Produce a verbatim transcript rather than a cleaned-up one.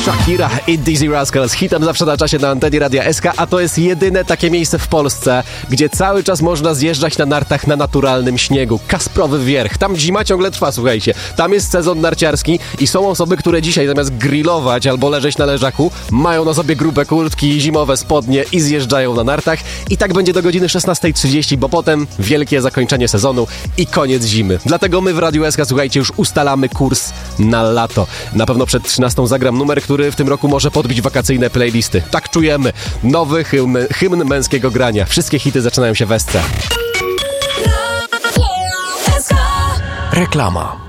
Shakira i Dizzy Rascals. Hitem zawsze na czasie na antenie Radia S K, a to jest jedyne takie miejsce w Polsce, gdzie cały czas można zjeżdżać na nartach na naturalnym śniegu. Kasprowy Wierch. Tam zima ciągle trwa, słuchajcie. Tam jest sezon narciarski i są osoby, które dzisiaj zamiast grillować albo leżeć na leżaku, mają na sobie grube kurtki, zimowe spodnie i zjeżdżają na nartach. I tak będzie do godziny szesnasta trzydzieści, bo potem wielkie zakończenie sezonu i koniec zimy. Dlatego my w Radiu S K, słuchajcie, już ustalamy kurs na lato. Na pewno przed trzynastą zagram numer, który w tym roku może podbić wakacyjne playlisty. Tak czujemy. Nowy hymn, hymn męskiego grania. Wszystkie hity zaczynają się w S C. Reklama.